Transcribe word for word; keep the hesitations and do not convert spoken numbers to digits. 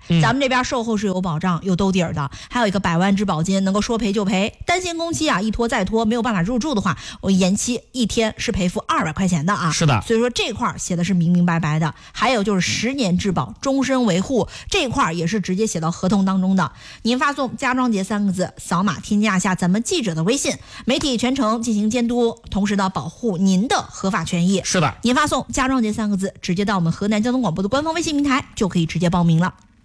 嗯、 咱们这边售后是有保障、有兜底儿的，还有一个百万质保金，能够说赔就赔。担心工期啊一拖再拖没有办法入住的话，我延期一天是赔付二百块钱的啊。 是的， 所以说这块写的是明明白白的。还有就是十年质保、终身维护这块也是直接写到合同当中的。您发送家装节三个字，扫码添加一下咱们记者的微信，媒体全程进行监督，同时呢保护您的合法权益。 是的， 您发送家装节三个字，直接到我们河南交通广播的官方微信平台就可以直接报名了。